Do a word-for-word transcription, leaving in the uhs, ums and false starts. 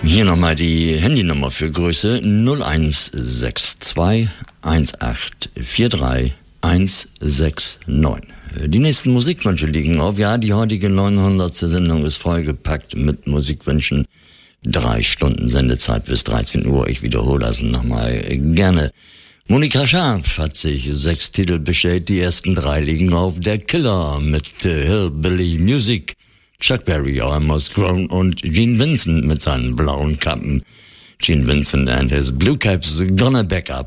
Hier nochmal die Handynummer für Größe null eins sechs zwei eins acht vier drei eins sechs neun. Die nächsten Musikwünsche liegen auf. Ja, die heutige neunhundertste Sendung ist vollgepackt mit Musikwünschen. Drei Stunden Sendezeit bis dreizehn Uhr. Ich wiederhole das nochmal gerne. Monika Scharf hat sich sechs Titel bestellt. Die ersten drei liegen auf. Der Killer mit äh, Hillbilly Music. Chuck Berry, Almost Grown und Gene Vincent mit seinen blauen Kappen. Gene Vincent and his blue caps gonna back up.